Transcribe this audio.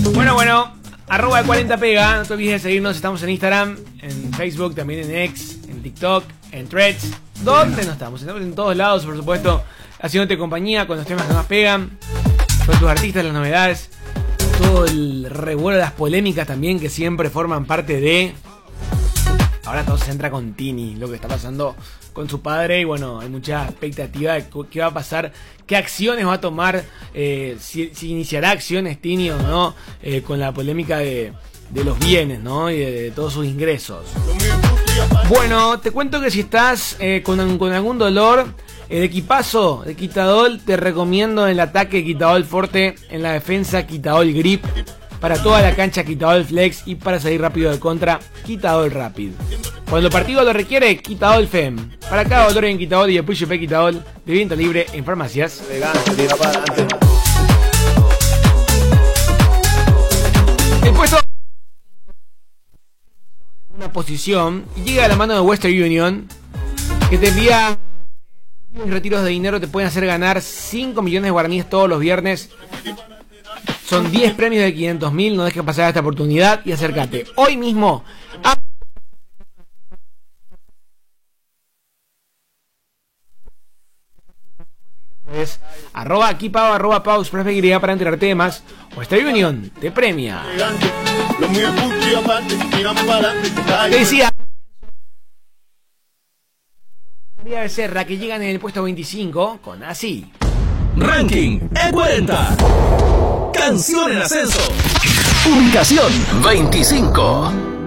Bueno, arroba 40 pega, no te olvides de seguirnos, estamos en Instagram, en Facebook, también en X, en TikTok, en Threads. ¿Dónde no estamos? Estamos en todos lados, por supuesto, haciéndote compañía con los temas que más pegan, con tus artistas, las novedades, todo el revuelo, las polémicas también que siempre forman parte de... Ahora todo se centra con Tini, lo que está pasando con su padre, y bueno, hay mucha expectativa de qué va a pasar, qué acciones va a tomar, si iniciará acciones Tini o no, con la polémica de los bienes, ¿no? Y de todos sus ingresos. Bueno, te cuento que si estás con algún dolor de equipazo de Quitadol, te recomiendo el ataque Quitadol Forte, en la defensa Quitadol Grip, para toda la cancha Quitadol Flex, y para salir rápido de contra Quitadol Rapid. Cuando el partido lo requiere, Quitadol Fem. Para cada dolor en Quitadol y el Push P Quitadol, de viento libre en farmacias. El puesto una posición y llega a la mano de Western Union, que te envía retiros de dinero, te pueden hacer ganar 5 millones de guaraníes todos los viernes. Son 10 premios de 500.000. No dejes pasar esta oportunidad y acércate hoy mismo a arroba aquí pago, arroba pago express para enterarte de más. Western Union te premia. Te decía María Becerra, que llegan en el puesto 25 con Así. Ranking E40. Canción en ascenso. Ubicación 25.